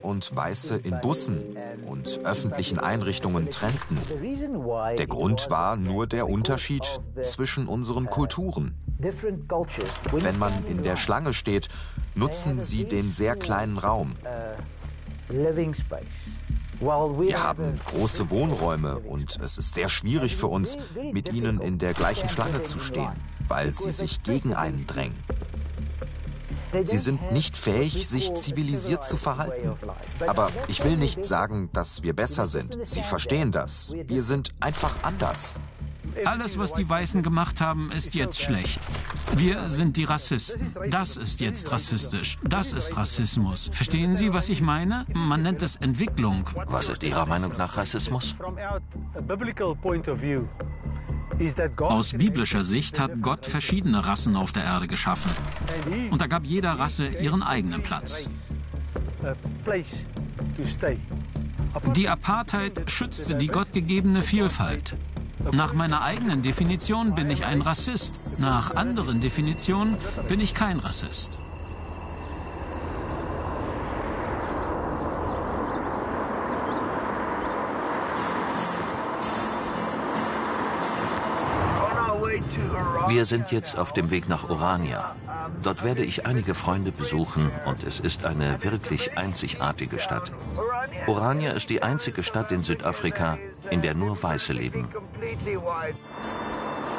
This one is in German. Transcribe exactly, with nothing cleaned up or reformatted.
und Weiße in Bussen und öffentlichen Einrichtungen trennten. Der Grund war nur der Unterschied zwischen unseren Kulturen. Wenn man in der Schlange steht, nutzen sie den sehr kleinen Raum. Wir haben große Wohnräume und es ist sehr schwierig für uns, mit ihnen in der gleichen Schlange zu stehen, weil sie sich gegen einen drängen. Sie sind nicht fähig, sich zivilisiert zu verhalten. Aber ich will nicht sagen, dass wir besser sind. Sie verstehen das. Wir sind einfach anders. Alles, was die Weißen gemacht haben, ist jetzt schlecht. Wir sind die Rassisten. Das ist jetzt rassistisch. Das ist Rassismus. Verstehen Sie, was ich meine? Man nennt es Entwicklung. Was ist Ihrer Meinung nach Rassismus? Aus biblischer Sicht hat Gott verschiedene Rassen auf der Erde geschaffen. Und da gab jeder Rasse ihren eigenen Platz. Die Apartheid schützte die gottgegebene Vielfalt. Nach meiner eigenen Definition bin ich ein Rassist. Nach anderen Definitionen bin ich kein Rassist. Wir sind jetzt auf dem Weg nach Orania. Dort werde ich einige Freunde besuchen und es ist eine wirklich einzigartige Stadt. Orania ist die einzige Stadt in Südafrika, in der nur Weiße leben.